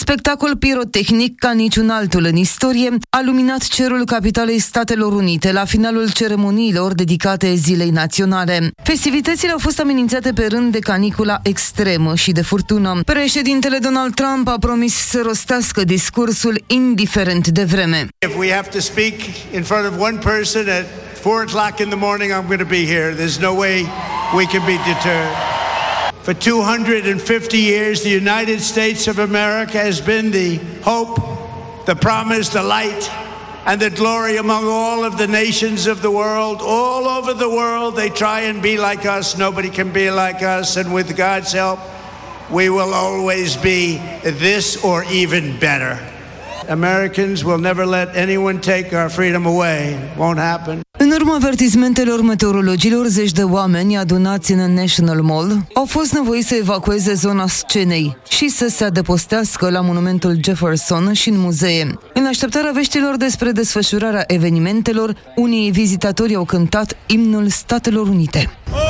spectacol pirotehnic ca niciun altul în istorie a luminat cerul capitalei Statelor Unite la finalul ceremoniilor dedicate Zilei Naționale. Festivitățile au fost amenințate pe rând de canicula extremă și de furtună. Președintele Donald Trump a promis să rostească discursul indiferent de vreme. If we have to speak in front of one person at 4 o'clock in the morning, I'm going to be here. There's no way we can be deterred. For 250 years, the United States of America has been the hope, the promise, the light, and the glory among all of the nations of the world. All over the world, they try and be like us. Nobody can be like us. And with God's help, we will always be this or even better. Americans will never let anyone take our freedom away. Won't happen. În urma avertismentelor meteorologilor, zeci de oameni adunați în National Mall au fost nevoiți să evacueze zona scenei și să se adăpostească la monumentul Jefferson și în muzee. În așteptarea veștilor despre desfășurarea evenimentelor, unii vizitatori au cântat imnul Statelor Unite.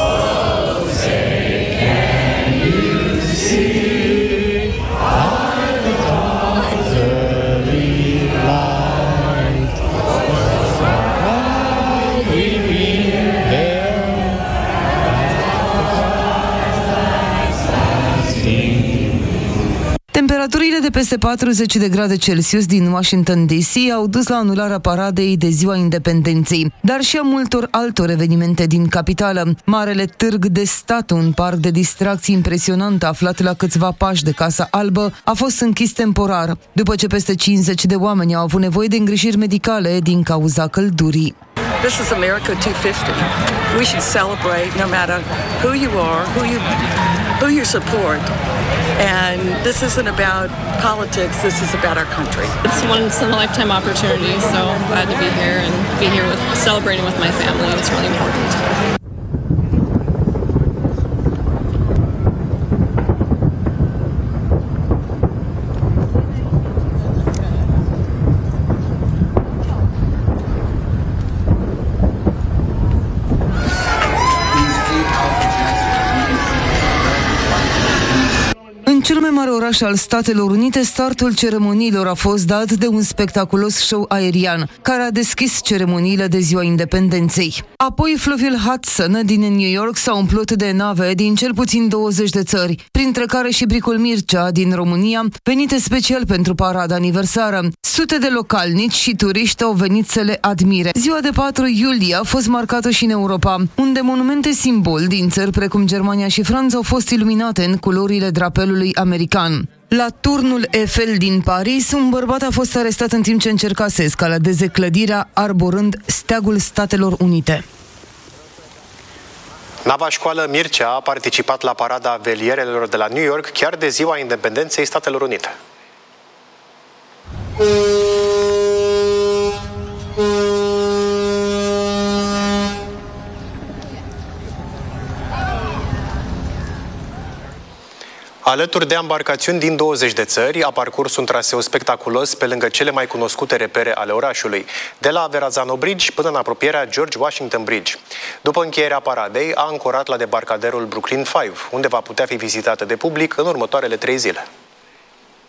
Temperaturile de peste 40 de grade Celsius din Washington DC au dus la anularea paradei de Ziua Independenței, dar și a multor altor evenimente din capitală. Marele târg de stat, un parc de distracții impresionant aflat la câțiva pași de Casa Albă, a fost închis temporar, după ce peste 50 de oameni au avut nevoie de îngrijiri medicale din cauza căldurii. This is America 250. We should celebrate no matter who you are, who you support. And this isn't about politics, this is about our country. It's once in a lifetime opportunity, so I'm glad to be here and be here celebrating with my family. It's really important. În cel mai mare oraș al Statelor Unite, startul ceremoniilor a fost dat de un spectaculos show aerian, care a deschis ceremoniile de Ziua Independenței. Apoi, fluviul Hudson din New York s-a umplut de nave din cel puțin 20 de țări, printre care și Bricul Mircea din România, venite special pentru parada aniversară. Sute de localnici și turiști au venit să le admire. Ziua de 4 iulie a fost marcată și în Europa, unde monumente simbol din țări precum Germania și Franța au fost iluminate în culorile drapelului american. La turnul Eiffel din Paris, un bărbat a fost arestat în timp ce încerca să escaladeze clădirea arborând steagul Statelor Unite. Nava școală Mircea a participat la parada velierelor de la New York chiar de Ziua Independenței Statelor Unite. Alături de ambarcațiuni din 20 de țări, a parcurs un traseu spectaculos pe lângă cele mai cunoscute repere ale orașului, de la Verrazano Bridge până în apropierea George Washington Bridge. După încheierea paradei, a ancorat la debarcaderul Brooklyn 5, unde va putea fi vizitată de public în următoarele 3 zile.